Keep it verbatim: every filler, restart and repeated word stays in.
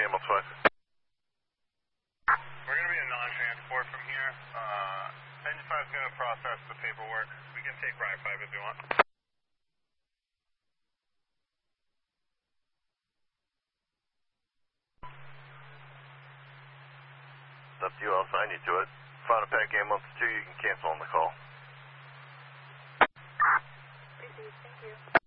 ambulance five. We're going to be a non-transport from here. Uh, Engine five is going to process the paperwork. We can take Ride five if you want. It's up to you, I'll assign you to it. Find a pack ambulance two, you can cancel on the call. Thank you.